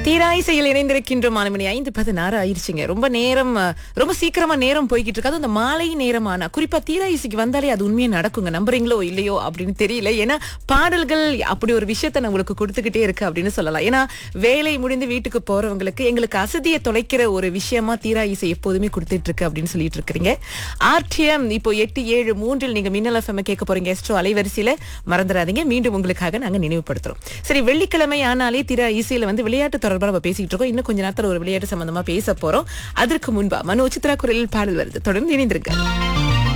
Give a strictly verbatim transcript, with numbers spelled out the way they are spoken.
தீராயிசையில் இணைந்திருக்கின்ற மாணவனி ஐந்து பதினாறு ஆயிடுச்சுங்க. ரொம்ப நேரம் அஹ், ரொம்ப சீக்கிரமா நேரம் போய்கிட்டு இருக்கு. அது இந்த மாலை நேரமான குறிப்பா தீராயிசைக்கு வந்தாலே அது உண்மையா நடக்குங்க. நம்புறீங்களோ இல்லையோ அப்படின்னு தெரியல. ஏன்னா பாடல்கள் அப்படி ஒரு விஷயத்தை நான் உங்களுக்கு கொடுத்துக்கிட்டே இருக்கு அப்படின்னு சொல்லலாம். ஏன்னா வேலை முடிந்து வீட்டுக்கு போறவங்களுக்கு எங்களுக்கு அசதியை தொலைக்கிற ஒரு விஷயமா தீராயிசை எப்போதுமே கொடுத்துட்டு இருக்கு அப்படின்னு சொல்லிட்டு இருக்கிறீங்க. ஆர்டிஎம் இப்போ எட்டு ஏழு மூன்றில் நீங்க மின்னல் எஃப்எம் கேட்க போறீங்க. எஸ்ட்ரோ அலைவரிசையில மறந்துடாதீங்க. மீண்டும் உங்களுக்காக நாங்க நினைவுபடுத்துறோம். சரி, வெள்ளிக்கிழமை ஆனாலே திரா இசையில வந்து விளையாட்டு தொடர்பா நம்ம பேசிட்டு இருக்கோம். இன்னும் கொஞ்ச நேரத்துல ஒரு விளையாட்டு சம்பந்தமா பேச போறோம். அதற்கு முன்பா மனோ சித்ரா குரலில் பாடல் வருது. தொடர்ந்து இணைந்திருக்க.